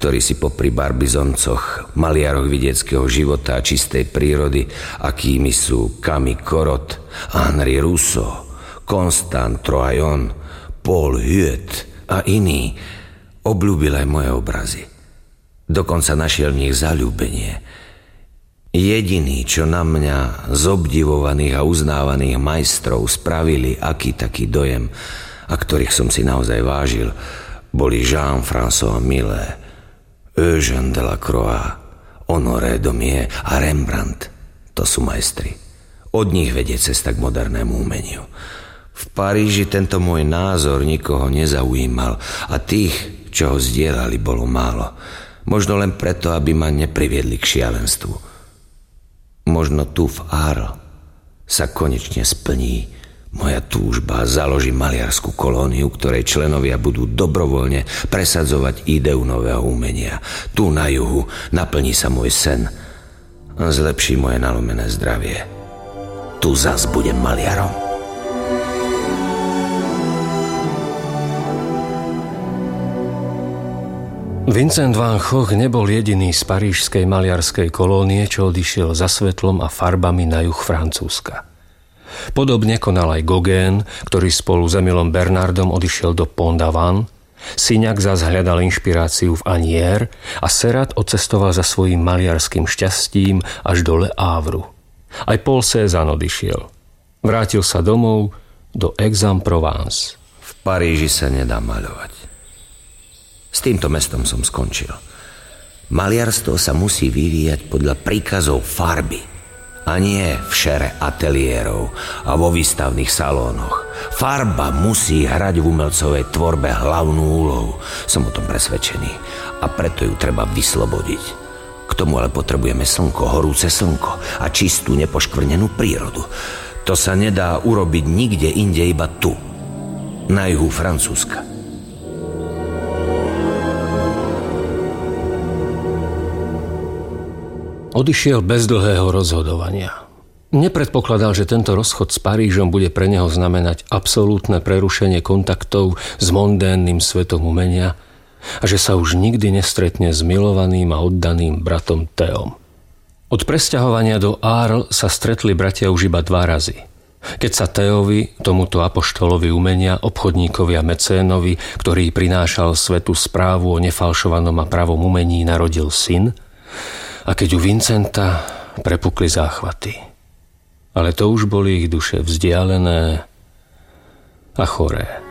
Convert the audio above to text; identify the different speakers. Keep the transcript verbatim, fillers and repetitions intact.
Speaker 1: ktorí si popri barbizoncoch, maliaroch vidieckého života a čistej prírody, akými sú Camille Corot, Henri Rousseau, Constant Troyon, Paul Huet a iní, obľúbil aj moje obrazy. Dokonca našiel v nich zaľúbenie. Jediní, čo na mňa z obdivovaných a uznávaných majstrov spravili aký taký dojem, a ktorých som si naozaj vážil, boli Jean-François Millet, Eugène Delacroix, Honoré Daumier a Rembrandt. To sú majstri. Od nich vedie cesta k modernému umeniu. V Paríži tento môj názor nikoho nezaujímal a tých, čo ho zdieľali, bolo málo. Možno len preto, aby ma nepriviedli k šialenstvu. Možno tu v Arles sa konečne splní moja túžba, založí maliarskú kolóniu, ktorej členovia budú dobrovoľne presadzovať ideu nového umenia. Tu na juhu naplní sa môj sen a zlepší moje nalomené zdravie. Tu zas budem maliarom.
Speaker 2: Vincent van Gogh nebol jediný z parížskej maliarskej kolónie, čo odišiel za svetlom a farbami na juh Francúzska. Podobne konal aj Gauguin, ktorý spolu s Emilom Bernardom odišiel do Pont-d'Aven, Signac zas hľadal inšpiráciu v Asnières a Seurat odcestoval za svojím maliarským šťastím až do Le Havru. Aj Paul Cézanne odišiel. Vrátil sa domov do Aix-en-Provence.
Speaker 1: V Paríži sa nedá maľovať. S týmto mestom som skončil. Maliarstvo sa musí vyvíjať podľa príkazov farby a nie v šere ateliérov a vo výstavných salónoch. Farba musí hrať v umelcovej tvorbe hlavnú úlohu. Som o tom presvedčený a preto ju treba vyslobodiť. K tomu ale potrebujeme slnko, horúce slnko a čistú, nepoškvrnenú prírodu. To sa nedá urobiť nikde inde, iba tu, na juhu Francúzska.
Speaker 2: Odišiel bez dlhého rozhodovania. Nepredpokladal, že tento rozchod s Parížom bude pre neho znamenať absolútne prerušenie kontaktov s mondénnym svetom umenia a že sa už nikdy nestretne s milovaným a oddaným bratom Théom. Od presťahovania do Arles sa stretli bratia už iba dva razy. Keď sa Théovi, tomuto apoštolovi umenia, obchodníkovi a mecénovi, ktorý prinášal svetu správu o nefalšovanom a pravom umení, narodil syn, a keď u Vincenta prepukli záchvaty. Ale to už boli ich duše vzdialené a choré.